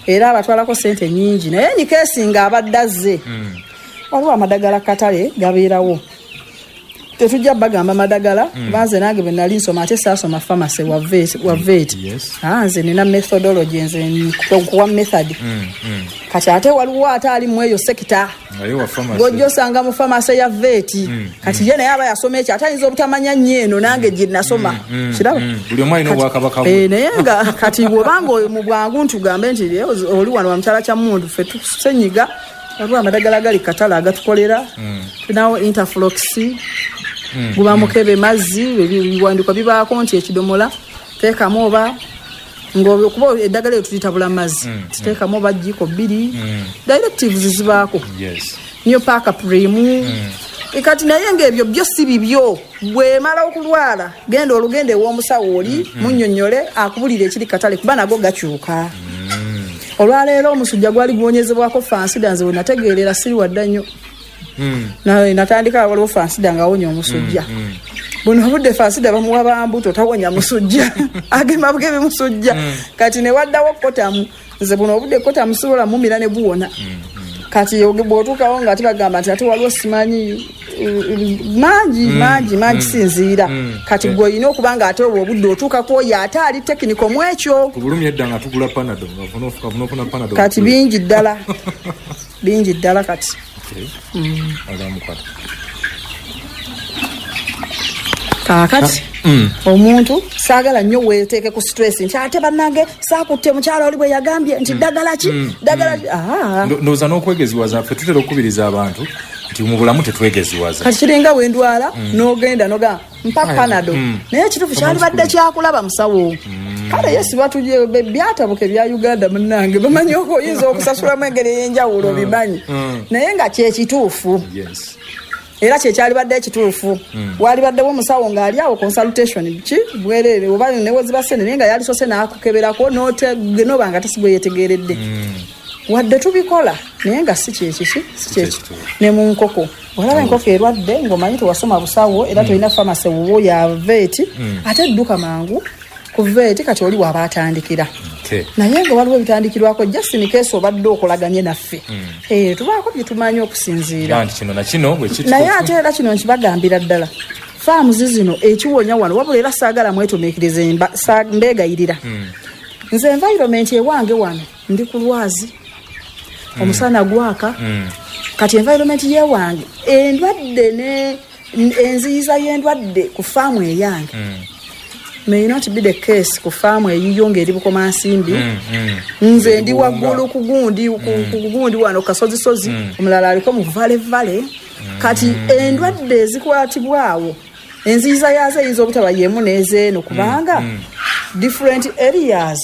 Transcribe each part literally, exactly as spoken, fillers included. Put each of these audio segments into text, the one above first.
era abatwalako sente nyingi naye ni kesi nga abaddaze waliwo amadagala katale gabeerawo tetujja bagamba madagala banze nange bwe nali nsoma ate saasoma pharmacy wa vet wa vet nze nina methodology nze kuwa method kati ate waliwo ate ali mu eyo sekita gojjo osanga mu pharmacy ya vet kati ye naye aba yasoma ekyo ate ayinza obutamanya nnyo eno nange gye nasoma kiraba buli omu alina obwakabaka bwe naye nga kati bw'obanga oyo mu bwangu ntugambe nti oli wano wa mukyala kya mundu ffe tusenyiga waliwo amadagala gali katale agatukolera tulinawo interflox guba mukebe mazzi biwandikwa bibaako nti ekidomola teekamu oba ng'okuba eddagala eyo tulitabula mazzi tuteekamu oba jjiiko bbiri directives zibaako niyo paaka primu kati naye ng'ebyo byo si bibyo bw'emala okulwala genda olugenda ew'omusawo oli munnyonnyole akubulira ekiri katale kuba nago gakyuka olwaleero omusujja gwali gwonyezebwako fansida nze we nategeerera siri wadda nnyo na natandika waliwo fansida ngawonya omusujja buno budde fansida bamuwa bambuto tawonya musujja agema bugebe musujja kati ne waddawo kotamu nze buno budde kotamu sibola mumira ne buwona kati bw'otuukawo nga tibagamba nti ate waliwo simanyi mangi mangi mangi sinziira kati gwe olina okuba nga ate obwo obudde otuukako oyo ate ali tekiniko mu ekyo kubulumya edda nga tugula panado kati bingi ddala bingi ddala kati kakati omuntu saagala nnyo weeteeke ku stress nti ate bannange saakutte mukyala oli bwe yagambye nti ddagala ki ddagala ndowooza n'okwegeziwaza ffe tutera okukubiriza abantu nti mu bulamu tetwegeziwaza kati kiringa wendwala n'ogenda noga mpa panado naye ekituufu kyalibadde kyakulaba musawo kale yesi batuje byatabuke bya Uganda munnange bamanyi oyinza okusasulamu engeri ey'enjawulo bimanyi naye nga kyekituufu era kyekyalibadde ekituufu walibaddewo omusawo ng'ali awo consultation ki bwereere oba neweziba sente naye nga yalisose n'akukeberako noba nga tasigwe yetegeeredde wadde tubikola naye nga si kyekiki si kyeki ne mu nkoko olaba enkoko erwadde ng'omanyi tewasoma busawo era tolina pharmacy wuwo ya vet ate edduka mangu ku vet kati oli waba atandikira naye nga waliwo ebitandikirwako just in case obadde okolaganye naffe tubaako bye tumanyi okusinziira naye ate era kino nkibagambira ddala faamuzi zino ekiwonya wano wabula era saagala mwetumiikirize mbeegayirira nze environment ewange wano ndi ku lwazi omusana gwaka kati environment yewange endwadde ne enziyiza y'endwadde ku faamu eyange may not be the case ku faamu eyiyo ng'eri Bukomansimbi nze ndi waggulu ku gundi ku gundi wano kasozisozi omulala aliko mu vale vale kati endwadde ezikwatibwawo enziyiza yazo eyinza obutaba yemu n'ezeeno kubanga different areas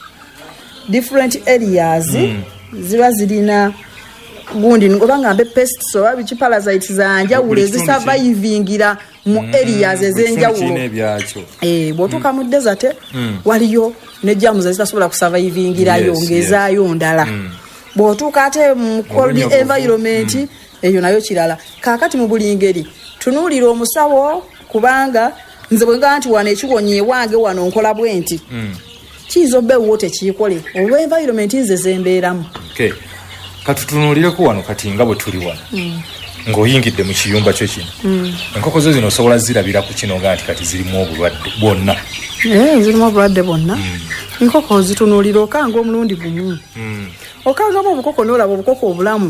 different areas ziba zirina gundi ngoba ngambe pests oba biki parasites zanjawulo ezisurvivingira mu areas ezenjawulo eh bwotuka mu desert waliyo ne jamu ezitasobola kusurvivingirayo ngezaayo ndala bwotuka ate mu cold environment eyo nayo kirala kakati mu bulingeri tunuulira omusawo kubanga nze bwe nganti wano ekiwonye wange wano nkola bwenti kizo be wote kiyikole olwo environment nze zembeeramu okay katutunuulireko wano kati nga bwe tuli wano ng'oyingidde mu kiyumba kyo kino enkoko zo zino osobola zirabira ku kino nga nti kati zirimu obulwadde bwonna zirimu obulwadde bwonna enkoko zitunuulira okanga omulundi gumu okangamu obukoko n'olaba obukoko obulamu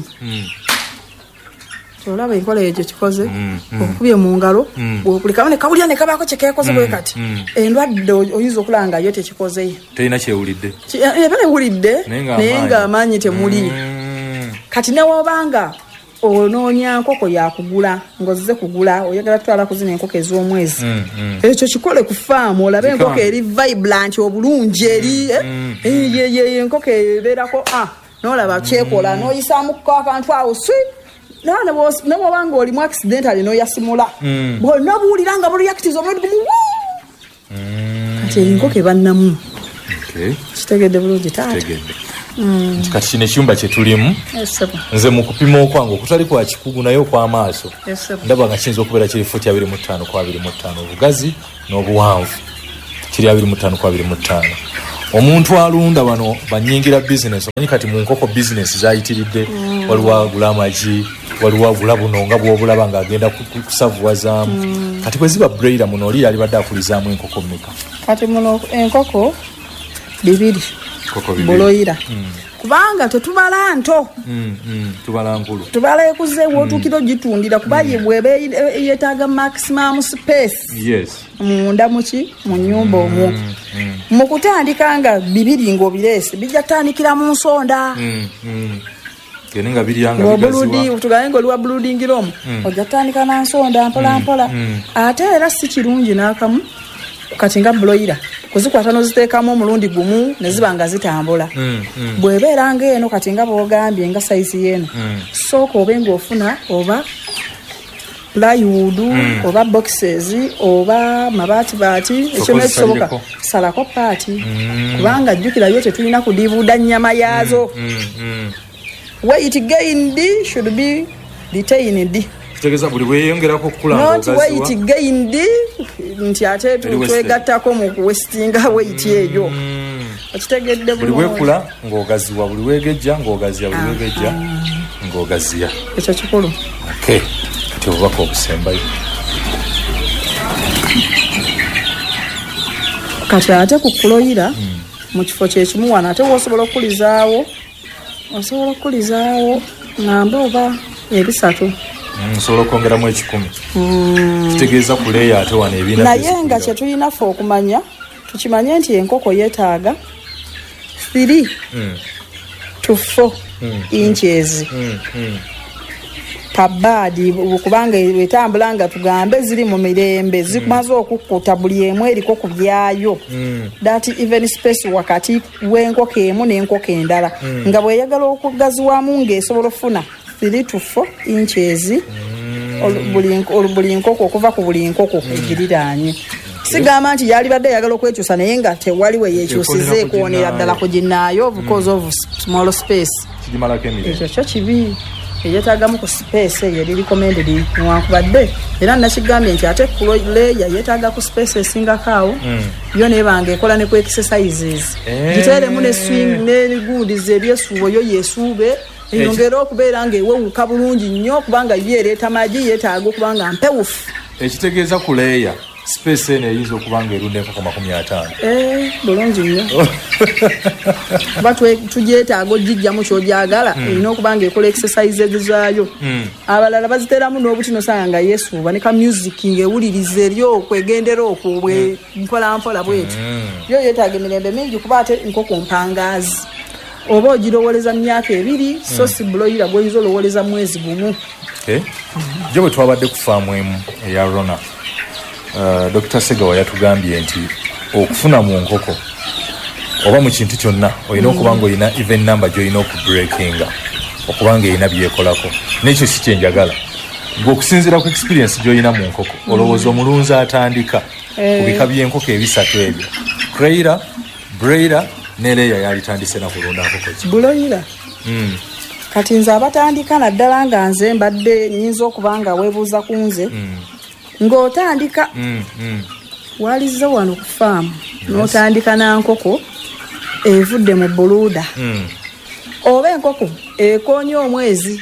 olaba enkola ekyo kikoze okukubye mu ngalo bw'okulikamu ne kawulira ne kabaako kye keekoze bwe kati endwadde oyinza okulaba nga yo tekikozeyo terina kyewulidde eba newulidde naye ng'amaanyi temuli kati newobanga onoonya nkoko yakugula ng'ozze kugula oyagala tutwala kuzina enkoko ez'omwezi ekyo kikole ku faamu olabe enkoko eri vibrant obulungi eri enkoko ebeerako n'olaba kyekola n'oyisaamu akantu awo si nane bos nemo wango oli mu accidentally no yasimula bonna buulira nga bureactize omulundi gumu kati enkoke bannamu okay kitegedde bulungi taata kati kino ekyumba kye tulimu nze mu kupima okwange okutali kwa kikugu naye okw'amaaso ndaba nga kiyinza okubeera kiri futi abiri mu ttaano ku abiri mu ttaano obugazi n'obuwanvu kiri abiri mu ttaano ku abiri mu ttaano omuntu alunda bano banyingira business omanyi kati mu nkoko business zayitiridde mm. waliwo agula amagi waliwo agula buno nga bw'obulaba ng'agenda kusavuwazaamu mm. kati bwe ziba broiler muno oli yali badde akulizaamu enkoko mmeka kati muno enkoko bibiri broiler mm. kubanga tetubala nto mm, mm, tubala nkulu tubala ekuze wotukiro mm. gitundira kubaye mm. bwebe yetaaga maximum space yes munda muki mu nyumba omwo mm, mm. mu kutandika nga bibiri ng'obirese bijja tandikira mu nsonda mm, mm. kenenga biryanga bigaziwa tugayengo luwa blooding rom mm. ojja tandika na nsonda mpola mpola mm, mm. ate era si kirungi n'akamu kati nga broiler kuzikwata noziteekamu omulundi gumu ne ziba nga zitambula mm, mm. bw'ebeera ng'eno kati nga bw'ogambye nga sayizi y'eno mm. sooka obe ng'ofuna oba plywood mm. oba boxes oba mabaatibaati ekyo nekisoboka salako paati mm. kubanga jjukirayo tetulina kudiibuuda nnyama yaazo mm, mm, mm. weight gained should be retained tegeza buli bweyongerako okukula not weight gained nti ate twegattako mu kuwestinga weight eyo okitegedde buli bwekula ng'ogaziwa buli wegejja ng'ogazya buli wegejja ng'ogazya ekyo kikulu okay kati obubaka obusembayo kati ate ku kuloyira mm. mu kifo kyekimu wano ate wosobola okukulizaawo osobola okukulizaawo ngamba oba ebisatu nsobola mm, okwongeramu ekikumi mm. kitegeeza ku leeya ate wano ebiina naye nga kye tulina ffe okumanya tukimanye nti enkoko yeetaaga three mm. to four mm. inches mm. Mm. pabadi kubanga etambula nga tugambe ziri mu mirembe zimaze okukkuta buli emu eriko ku byayo mm. that even space wakati w'enkoko emu n'enkoko endala mm. nga bweyagala okugaziwamu ng'esobola ofuna three to four inches mm. buli nkoko okuva ku buli nkoko mm. egiriraanye sigamba nti yali badde yagala okwekyusa naye nga tewaliwe yekyusiza ekuwonera ddala ku ginnaayo because mm. of small space ekyo kyo kibi eyetaagamu ku space eyo eri recommended newankubadde era nakigambye nti ate kuleya yetaaga ku space esingako awo mm. yo nebanga ekola ne ku exercises eh. giteremu ne swing ne goodies ebyesuubo yo yesuube eyongera okubeera nga ewewuka bulungi nnyo kubanga ye ereeta magi yetaaga okubanga mpewufu ekitegeeza kuleya space eno eyinza okubanga erunda enkoko makumi ataano eh bulungi nnyo kuba tugyetaaga ogijjamu kyogyagala erina okubanga ekola exercises zaayo mm. abalala baziteramu n'obutino sanga nga yesuuba ne ka music ng'ewuliriza eri okwegendera okwo bwe mpola mpola bweti mm. yo yeetaaga emirembe mingi kuba ate nkoko mpangaazi oba ogirowoleza mu myaka ebiri mm. so si broiler gw'oyinza olowoleza mwezi gumu okay. mm-hmm. jo bwe twabadde ku faamu emu eya Rona Uh, Doctor Segawa yatugambye nti okufuna mu nkoko oba mu kintu kyonna olina mm. okubanga olina even number gy'olina okubreakinga okubanga erina byekolako n'ekyo si kyenjagala ng'okusinziira ku experience gy'olina mu nkoko mm. olowooza omulunzi atandika eh. ku bika by'enkoko ebisatu ebyo Creira, Broiler ne Leya yalitandise na kulunda nkoko ki Broiler mm. kati nze abatandika naddala nga nze mbadde nyinza okubanga weebuuza ku nze mm. ng'otandika mm, mm. waliza wano ku faamu yes. n'otandika na nkoko evudde mu buluuda mm. oba enkoko ekoonya omwezi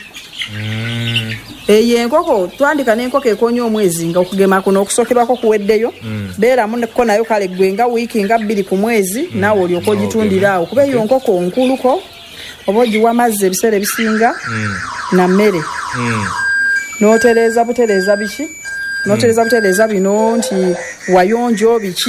mm. eyo enkoko twandika n'enkoko ekoonya omwezi nga okugema kuno okusokerwako kuweddeyo mm. beeramu nekko nayo kale gwe nga wiiki nga bbiri ku mwezi mm. naawe olyoka ogitundira awo kuba eyo nkoko nkuluko oba ogiwa amazzi ebiseera ebisinga mm. na mmere mm. n'otereeza butereeza biki notereza butereza bino nti wayonjo biki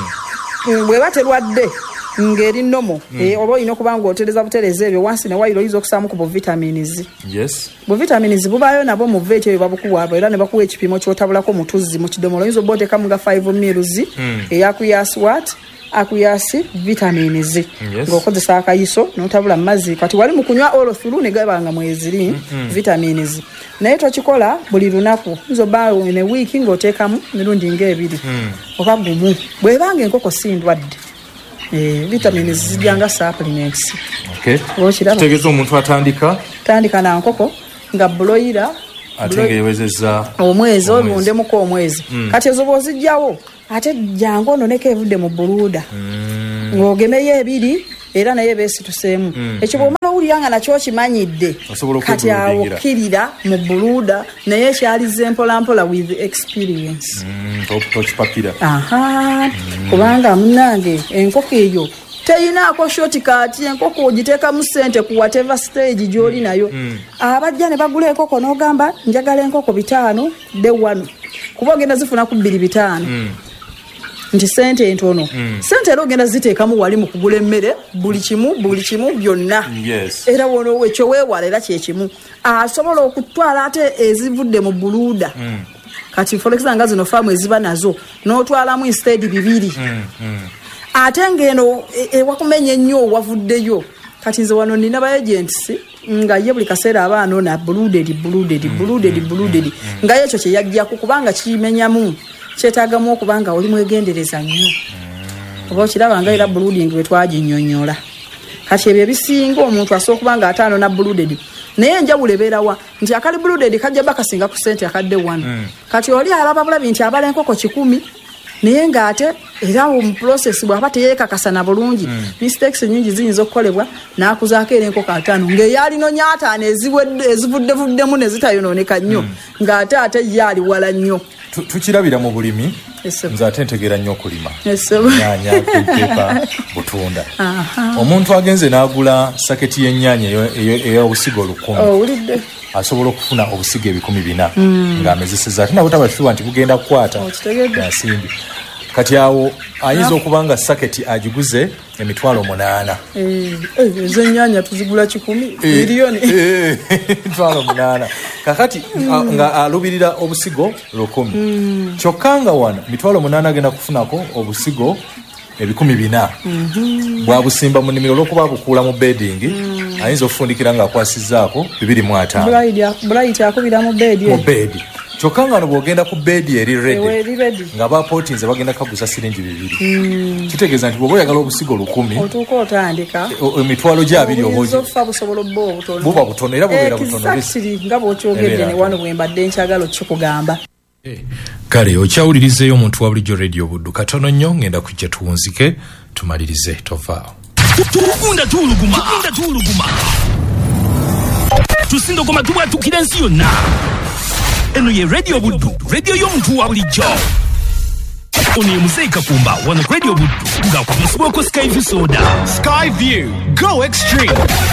mm. bweba terwadde ngeri nomo mm. e, oba olina okubanga otereza butereza ebyo wansi ne wayiro oyinza okusaamu ku vitamins yes bu vitamins bubayo nabo mu vete ebyo babukuwa era ne bakuwa ekipimo kyotabulako mu tuzzi mu kidomola oyinza obooteka mu ga five mils mm. eyakuyasi what akuyasi vitamins yes. ng'okozesa akayiso n'otabula mu mazzi kati wali mu kunywa all through ne gabanga mweziri mm -hmm. vitamins naye twakikola buli lunaku nzoba ne wiiki ng'oteekamu mirundi ng'ebiri mm. oba gumu bwebanga enkoko si ndwadde eh, vitamins zijjanga supplements okay. Kitegeeza omuntu atandika tandika na nkoko nga broiler ate ng'ewezezza omwezi olundemuko omwezi mm. kati ezo bw'ozijjawo ate jangu ononeka evudde mu buluuda mm. ng'ogemeyo ebiri era naye beesituseemu ekyo bw'omala owulira nga nakyo kimanyidde kati awo kkirira mu buluuda naye ekyalize mpolampola with experience tokipapira kubanga munange enkoko eyo teyinaako shortcut enkoko ogiteekamu ssente ku whatever stage gy'oli nayo abajja ne bagula enkoko n'ogamba njagala enkoko bitaano de wano kuba ogenda zifuna ku bbiri bitaano nti sente entono sente era ogenda ziteekamu wali mu kugula emmere buli kimu buli kimu byonna era wono ekyo weewala era kyekimu asobola okutwala ate ezivudde mu buluuda kati for example nga zino faamu eziba nazo n'otwalamu instead bibiri ate ngeno ewakumenya ennyo wavuddeyo kati nze wano nina ba agents nga ye buli kaseera abaana na blooded blooded blooded blooded nga yekyo kye yajjako kubanga kimenyamu kyetaagamu okubanga oli mwegendereza nnyo oba okiraba nga era blooding bwe twaginnyonnyola kati ebyo ebisinga omuntu asobola okuba nga ataano na blooded naye enjawulo ebeerawa nti akali blooded kajja bakasinga ku ssente akadde wano kati oli alaba bulabi nti abala enkoko kikumi naye ng'ate era mu process bw'aba teyeekakasa na bulungi mistakes nyingi ziyinza okukolebwa n'akuzaako era enkoko ataano ng'eyalino nyaataano ezivuddevuddemu ne zitayonooneka nnyo ng'ate ate ye ali wala nnyo tukirabira mu bulimi nze ate ntegeera nnyo okulima nyaanya kuteeka butunda omuntu agenze n'agula saketi y'ennyaanya ey'obusigo olukumi asobola okufuna obusigo ebikumi bina ng'amezeseza ate nabwe tabashuwa nti bugenda kukwata asimbi kati awo ayinza okuba nga saketi agiguze emitwalo munaana ezo ennyaanya tuzigula kikumi miliyoni emitwalo munaana kakati nga alubirira obusigo lukumi kyokka nga wano mitwalo munaana agenda kufunako obusigo ebikumi bina bwabusimba mu nnimiro olw'okuba bukuula mu bedding ayinza okufundikira ng'akwasizzaako bibiri mu ataano bulayiti akubira mu beedi kyokka nga bw'ogenda ku beedi eri redde nga bapootinze bagenda kaguza siringi bibiri kitegeeza nti bw'oba oyagala obusigo lukumi otuuka otandika emitwalo gyabiri obuzofa busobola obba obutono buba butono era bubeera butono nga bw'okyogedde ne wano bwe mbadde nkyagala okikugamba kale okyawulirizeeyo omuntu wa bulijjo radio buddu katono nnyo ngenda kujja tuwunzike tumalirize tovaawo tugunda tuuluguma tugunda tuuluguma tusindogoma tubwatukira ensi yonna eno ye radio buddu radio y'omuntu wa bulijjo ono ye Muzeeyi Kakumba wano radio buddu ng'akubiisibwako Skyview soda Skyview go extreme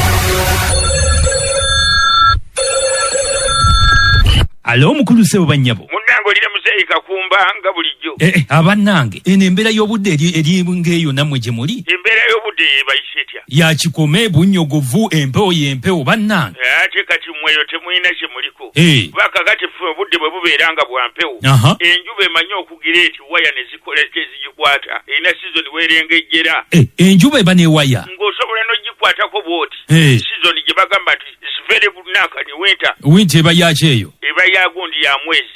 alo omukulu sebo bannyabo munnange olire Muzeeyi Kakumba nga bulijjo eh abannange eno embeera y'obudde eri eri ng'eyo nammwe gye muli embeera y'obudde yebayise etya yakikome bunnyogovu empewo y'empewo bannange ate kati mweyo temulina kye muliko eh bakakati ffe obudde bwe bubeera nga bwa mpewo enjuba emanyi okugira eti waya ne zikola tezigikwata erina sizoni weerengejjera eh enjuba eba n'ewaya ng'osobola n'ogikwatako bw'oti sizoni gye bagamba nti sifere bunaka ne winta winta eba yaki eyo eba yagundi ya mwezi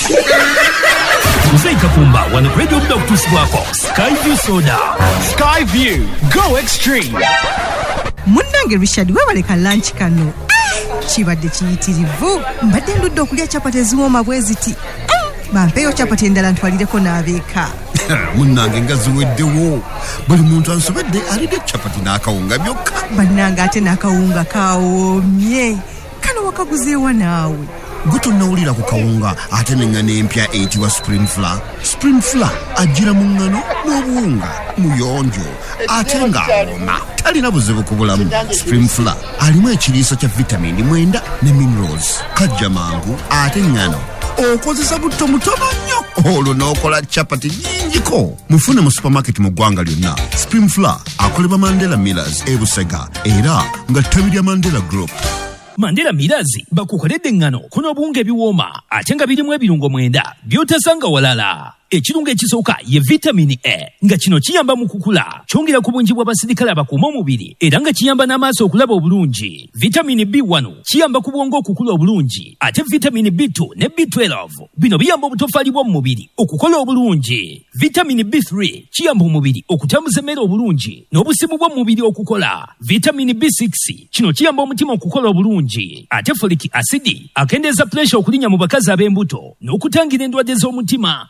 Muzeeyi Kakumba wano radio budde okutuusibwako Skyview soda Skyview go extreme munnange Richard webaleka lunch kano kibadde kiyitirivu mbadde ndudde okulya capati eziwooma bwe ziti bampeeyo capati endala ntwalireko n'abeeka munnange nga ziweddewo buli muntu ansobedde alidde capati n'akawunga byokka bannange ate n'akawunga kawoomye kano wakaguzeewa naawe gwe tonnawulira ku kawunga ate n'eŋŋano empya eyitibwa spring flour spring flour ajjira mu ŋŋano n'obuwunga muyonjo ate ng'awooma talina buzibu ku bulamu spring flour alimu ekiriiso kya vitamini mwenda ne minerals kajja mangu ate eŋŋano okozesa butto mutono nnyo olwo n'okola capati nnyingiko mufune mu supermarket mu ggwanga lyonna spring flour akolebwa Mandela Millers e Busega era nga ttabi lya Mandela Group Mandela Millers bakukoledde eŋŋano kuno obuwunga ebiwooma ate nga birimu ebirungo mwenda by'otasanga walala ekirungo ekisooka ye vitamini E nga kino kiyamba mu kukula kyongera ku bungi bw'abasirikale abakuuma omubiri era nga kiyamba n'amaaso okulaba obulungi vitamini B one kiyamba ku bwongo okukula obulungi ate vitamini B two ne B twelve bino biyamba obutofaali bw'omu mubiri okukola obulungi vitamini B three kiyamba omubiri okutambuza emmere obulungi n'obusimu bw'omu mubiri okukola vitamini B six kino kiyamba omutima okukola obulungi ate folic acid akendeeza pressure okulinnya mu bakazi ab'embuto n'okutangira endwadde z'omutima olwo ate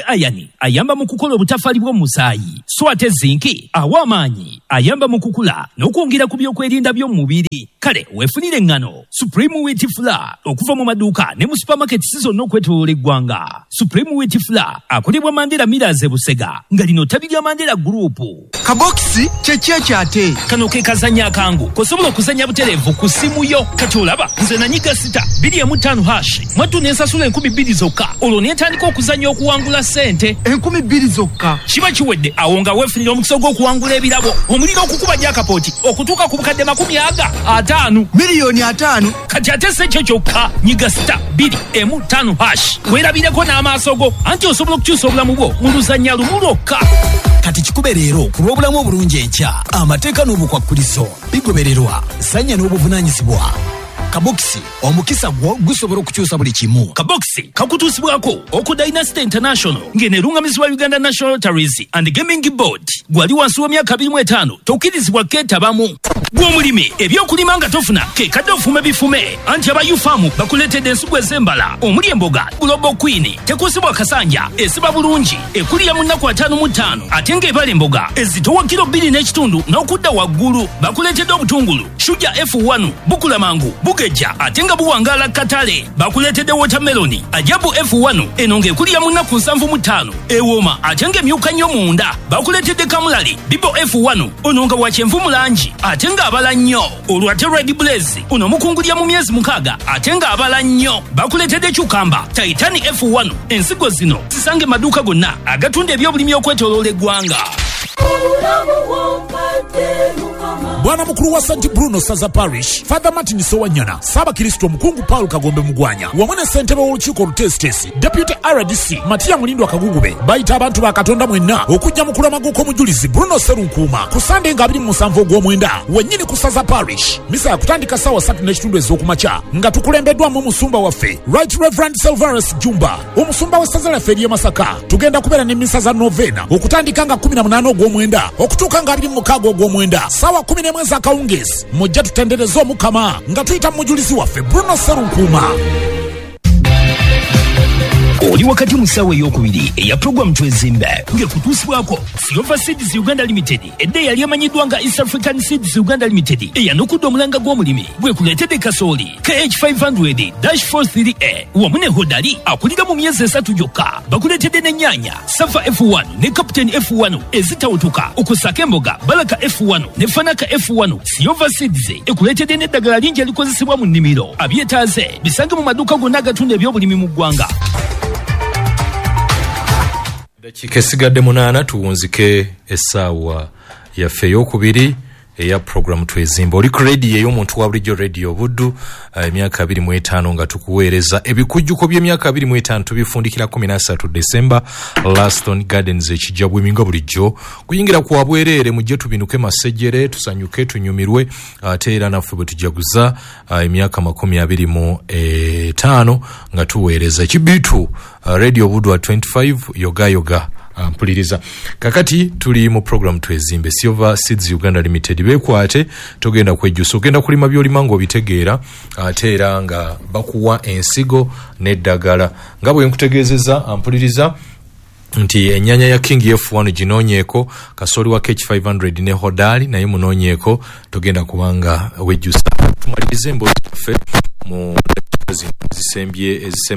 ate ayani ayamba mu kukola obutafaali bw'omusaayi so ate zinki awa amaanyi ayamba mu kukula n'okwongera ku byokwerinda by'omu mubiri. Kale weefunire eŋŋano Supreme Wheat Flour okuva mu maduuka ne mu supermarkets zonna okwetooloola eggwanga. Supreme Wheat Flour akolebwa Mandela Millers e Busega nga lino ttabi lya Mandela Group. Kabokisi kyeki ekyate kano ke kazanya akangu kosobola okuzanya butereevu ku simu yo. Kati olaba nze nanyiga sita bbiri emu ttaano hash mwattu n'ensasula enkumi bbiri zokka olwo neetandika okuzanya okuwangula ssente enkumi bbiri zokka. Kiba kiwedde awo nga weefunira omukisa gw'okuwangula ebirabo omuliro okukuba jakapooti okutuuka ku bukadde makumi aga ataano miliyoni ataano. kati ate si ekyo kyokka nyiga sita bbiri emu ttaano hash weerabireko n'amaaso go anti osobola okukyusa obulamu bwo mu luzannya lumu lwokka. Kati kikube leero ku lw'obulamu obulungi enkya amateeka n'obukwakkulizo bigobererwa zanya n'obuvunaanyizibwa. Kabokisi omukisa gwo gusobola okukyusa buli kimu. Kabokisi kakutuusibwako oku Dynasty International ng'eneerungamizibwa Uganda National Lotteries and Gaming Board. Gwali wansi w'emyaka abiri mu etaano tokkirizibwa keetabamu. Gw'omulimi ebyokulima nga tofuna ke kadde ofume bifume anti aba Ufamu bakuleetedde ensigo ez'embala omuli emboga Global Queen tekuusibwa kasanja esiba bulungi ekulira mu nnaku ataano mu ttaano ate ng'ebala emboga ezitowa kiro bbiri n'ekitundu n'okudda waggulu bakuleetedde obutungulu Shuja F one bukula mangu bugeja ate nga buwangaala katale bakuleetedde watermeloni Ajabu F one eno ng'ekulira mu nnaku nsanvu mu ttaano ewooma ate ng'emyuka nnyo munda bakuleetedde Kamulali Bibo F one ono nga wa kyenvu mu langi ate nga abala nnyo olwo ate Red Blaze ono mukungulya mu myezi mukaaga ate nga abala nnyo bakuleetedde Chukamba Titan F one ensigo zino zisange maduuka gonna agatunda ebyobulimi okwetooloola eggwanga. Bwana mukulu wa Saint Bruno Saza Parish Father Martin Sowanyana Saba Kristo Mukungu Paul Kagombe Mugwanya wamone sentebe w'olukiiko Lutesitesi Deputy R D C Matia Mulindo Akagugube bayita abantu ba Katonda mwenna okujja mukulu amaguko mujulizi Bruno Serunkuuma ku Sunday nga abiri mu musanvu ogw'omwenda wennyini ku Saza Parish misa yakutandika ssaawa ssatu n'ekitundu ez'okumakya nga tukulembeddwamu omusumba waffe Right Reverend Silverus Jumba omusumba w'essaza lyaffe ery'e Masaka. Tugenda kubeera n'emmisa za novena okutandika nga kumi na munaana ogw'omwenda okutuuka nga abiri mu mukaaga ogw'omwenda ssaawa kumi n'emu ez'akawungeezi mujja tutendereze omukama nga tuyita mu mujulizi waffe Bruno Serunkuuma. Oli wakati mu ssaawa ey'okubiri eya puroguramu twezimbe ng'ekutuusibwako Silver Seeds Uganda Limited edda eyali emanyiddwa nga East African Seeds Uganda Limited eyanukudde omulanga gw'omulimi bwekuleetedde kasooli K H five hundred dash forty-three A wamu ne Hodali akulira mu myezi esatu gyokka bakuleetedde n'ennyaanya Safa F one ne Captain F one ezitawutuka okusaka emboga Baraka F one ne Fanaka F one. Silver Seeds ekuleetedde n'eddagala lingi erikozesebwa mu nnimiro abyetaaze bisange mu maduuka gonna agatunda ebyobulimi mu ggwanga. Dakiika esigadde munaana tuwunzike essaawa yaffe ey'okubiri eya puroguramu twezimba. Oli ku rediyo ey'omuntu wa bulijjo rediyo Buddu emyaka abiri mu etaano nga tukuweereza ebikujjuko by'emyaka abiri mu etaano tubifundikira kumi na ssatu December Laston Gardens ekijjabu eminga bulijjo kuyingira ku wabwereere mujje tubinuke masejjere tusanyuke tunyumirwe ate era naffe bwe tujaguza emyaka makumi abiri mu etaano nga tuweereza kibitu Radio Buddu wa twenty-five yoga yoga mpuliriza. Kakati tuli mu program twezimbe Silver Seeds Uganda Limited bekwate togenda kwejjusa ogenda kulima byolima ngo bitegeera ate era nga bakuwa ensigo n'eddagala nga bwe nkutegeezeza ampuliriza nti ennyanya ya King F one ginoonyeeko kasooli wa K H five hundred ne Hodali naye munoonyeeko togenda kubanga wejjusa. Tumalirize emboozi yaffe mu zisembye ezisembye